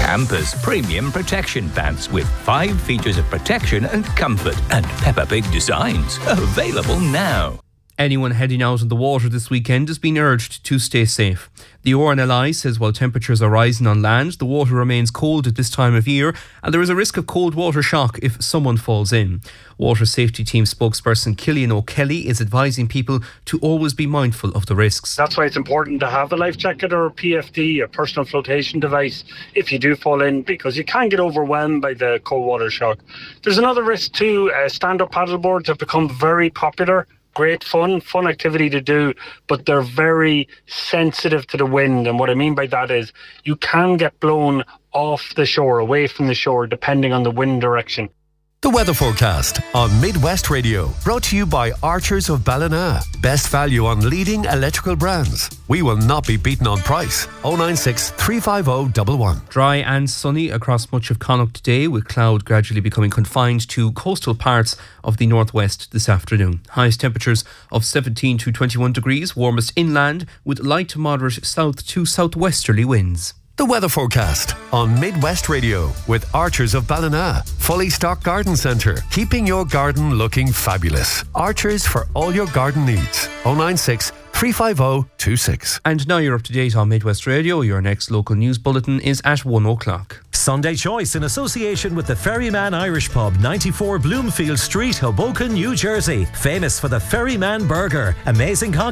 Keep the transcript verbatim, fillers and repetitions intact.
Campus Premium Protection Pants with five features of protection and comfort and Peppa Pig designs. Available now. Anyone heading out on the water this weekend is being urged to stay safe. The O N L I says while temperatures are rising on land, the water remains cold at this time of year and there is a risk of cold water shock if someone falls in. Water Safety Team spokesperson Killian O'Kelly is advising people to always be mindful of the risks. That's why it's important to have a life jacket or a P F D, a personal flotation device, if you do fall in, because you can get overwhelmed by the cold water shock. There's another risk too. Uh, stand-up paddleboards have become very popular. Great fun, fun activity to do, but they're very sensitive to the wind. And what I mean by that is you can get blown off the shore, away from the shore, depending on the wind direction. The weather forecast on Midwest Radio, brought to you by Archers of Ballina. Best value on leading electrical brands. We will not be beaten on price. oh nine six, three five oh, one one. Dry and sunny across much of Connacht today, with cloud gradually becoming confined to coastal parts of the northwest this afternoon. Highest temperatures of seventeen to twenty-one degrees, warmest inland with light to moderate south to southwesterly winds. The weather forecast on Midwest Radio with Archers of Ballina. Fully stocked garden centre, keeping your garden looking fabulous. Archers for all your garden needs. oh nine six, three five oh, two six. And now you're up to date on Midwest Radio. Your next local news bulletin is at one o'clock. Sunday Choice in association with the Ferryman Irish Pub, ninety-four Bloomfield Street, Hoboken, New Jersey. Famous for the Ferryman Burger. Amazing content.